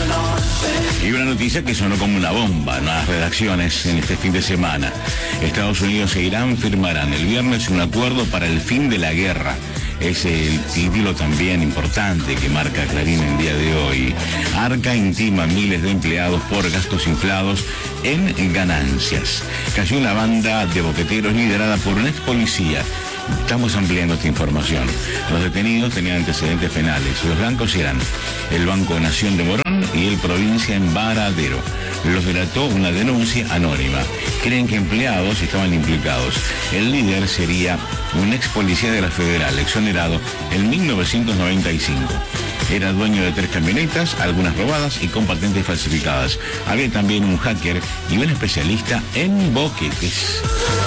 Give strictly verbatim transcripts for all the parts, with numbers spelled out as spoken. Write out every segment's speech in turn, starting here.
Y una noticia que sonó como una bomba en las redacciones en este fin de semana. Estados Unidos e Irán firmarán el viernes un acuerdo para el fin de la guerra. Es el título también importante que marca Clarín el día de hoy. Arca intima a miles de empleados por gastos inflados en ganancias. Cayó una banda de boqueteros liderada por un ex policía. Estamos ampliando esta información. Los detenidos tenían antecedentes penales. Los blancos eran el Banco Nación de Morón y el Provincia en Varadero. Los delató una denuncia anónima. Creen que empleados estaban implicados. El líder sería un ex policía de la Federal, exonerado en mil novecientos noventa y cinco. Era dueño de tres camionetas, algunas robadas y con patentes falsificadas. Había también un hacker y un especialista en boquetes.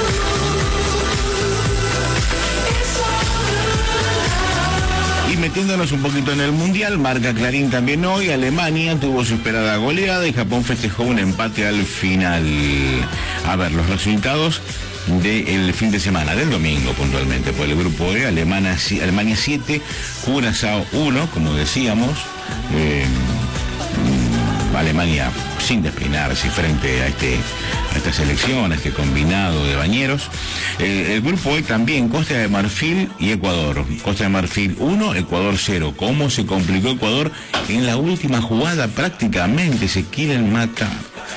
Y metiéndonos un poquito en el Mundial, marca Clarín también hoy, Alemania tuvo su esperada goleada y Japón festejó un empate al final. A ver, los resultados del fin de semana, del domingo puntualmente, por el grupo E, Alemania, Alemania siete, Curazao uno, como decíamos, eh, Alemania sin despeinarse frente a este a esta selección, a este combinado de bañeros. Eh, el grupo E también, Costa de Marfil y Ecuador. Costa de Marfil uno, Ecuador cero. ¿Cómo se complicó Ecuador en la última jugada? Prácticamente se quieren matar.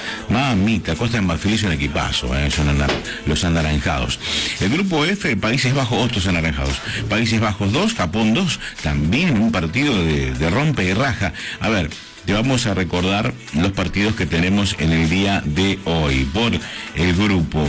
Mamita, Costa de Marfil es un equipazo, ¿eh? Son anar los anaranjados. El grupo F, Países Bajos, otros anaranjados. Países Bajos dos, Japón dos, también un partido de, de rompe y raja. A ver, te vamos a recordar los partidos que tenemos en el día de hoy. Por el grupo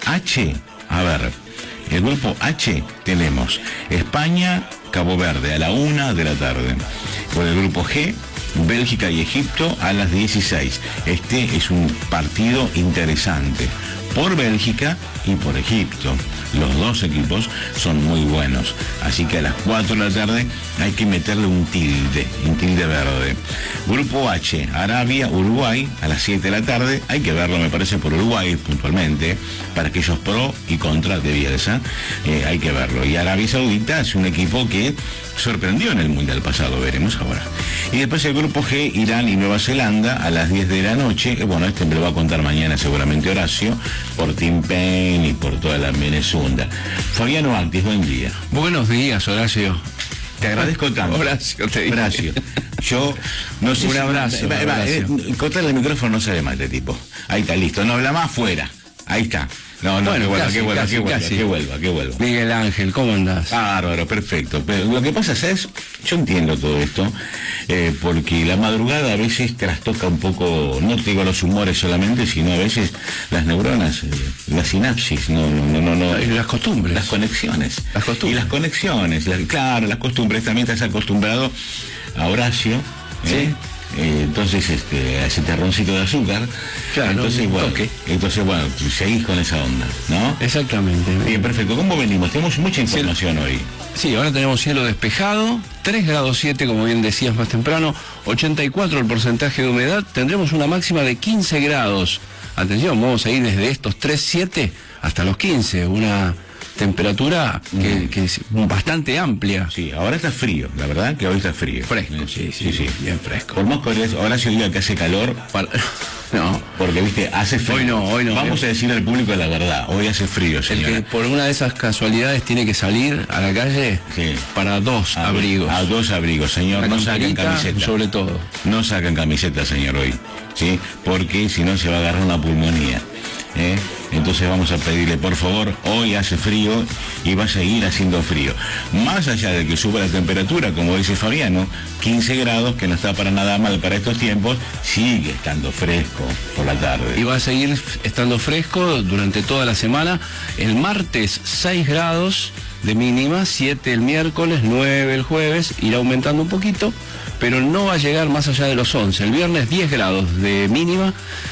H, a ver, el grupo H tenemos España, Cabo Verde a la una de la tarde. Por el grupo G, Bélgica y Egipto a las dieciséis. Este es un partido interesante por Bélgica y por Egipto. Los dos equipos son muy buenos, así que a las cuatro de la tarde hay que meterle un tilde, un tilde verde. Grupo H, Arabia, Uruguay, a las siete de la tarde, hay que verlo, me parece, por Uruguay puntualmente, para aquellos pro y contra de Bielsa, eh, hay que verlo. Y Arabia Saudita es un equipo que sorprendió en el Mundial pasado, veremos ahora. Y después el grupo G, Irán y Nueva Zelanda, a las diez de la noche, eh, bueno, este me lo va a contar mañana seguramente Horacio, por Tim Payne y por toda la Venezuela. Fabiano Actis, buen día. Buenos días, Horacio. Te agradezco tanto. Horacio, te digo. Horacio. Yo no sé. Un si... abrazo. Va, va, eh, cortarle el micrófono no sale mal, este tipo. Ahí está, listo. No habla más, afuera. Ahí está. No, no, bueno, que vuelva, casi, que vuelva, casi, que vuelva, casi. que vuelva, que vuelva. Miguel Ángel, ¿cómo andás? Bárbaro, perfecto. Pero lo que pasa es, yo entiendo todo esto, eh, porque la madrugada a veces trastoca un poco, no te digo los humores solamente, sino a veces las neuronas, eh, la sinapsis, no, no, no, no. Y las costumbres. Las conexiones. Las costumbres. Y las conexiones, las, claro, las costumbres. También estás acostumbrado a Horacio, ¿eh? Sí. Eh, entonces este, a ese terroncito de azúcar, claro, entonces bueno, toque. entonces bueno, seguís con esa onda, ¿no? Exactamente. Bien, perfecto. ¿Cómo venimos? Tenemos mucha información sí. hoy. Sí, ahora tenemos cielo despejado, tres grados siete, como bien decías más temprano, ochenta y cuatro el porcentaje de humedad, tendremos una máxima de quince grados. Atención, vamos a ir desde estos tres siete hasta los quince, una temperatura que, mm. que es bastante amplia. Sí, ahora está frío, la verdad que hoy está frío. Fresco, sí, sí, sí, sí, bien fresco. Por más que ahora se diga que hace calor, para... no, porque viste, hace frío. Hoy no, hoy no. Vamos a decir al público la verdad, hoy hace frío, señora. El que por una de esas casualidades tiene que salir a la calle, sí, para dos a, abrigos. A dos abrigos, señor, la no saquen camiseta. Sobre todo. No sacan camiseta, señor, hoy, ¿sí? Porque si no se va a agarrar una pulmonía. ¿Eh? Entonces vamos a pedirle, por favor, hoy hace frío y va a seguir haciendo frío. Más allá de que suba la temperatura, como dice Fabiano, quince grados, que no está para nada mal para estos tiempos, sigue estando fresco por la tarde. Y va a seguir estando fresco durante toda la semana. El martes seis grados de mínima, siete el miércoles, nueve el jueves, irá aumentando un poquito, pero no va a llegar más allá de los once. El viernes diez grados de mínima.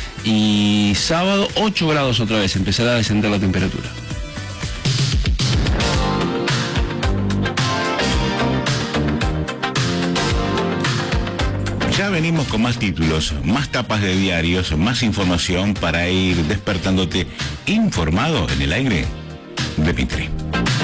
Y sábado ocho grados otra vez, empezará a descender la temperatura. Ya venimos con más títulos, más tapas de diarios, más información para ir despertándote informado en el aire de Mitre.